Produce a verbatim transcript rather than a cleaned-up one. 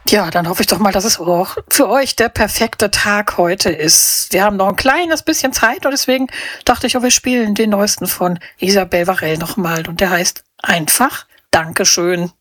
Ja, dann hoffe ich doch mal, dass es auch für euch der perfekte Tag heute ist. Wir haben noch ein kleines bisschen Zeit und deswegen dachte ich, oh, wir spielen den neuesten von Isabel Varell nochmal und der heißt einfach Dankeschön.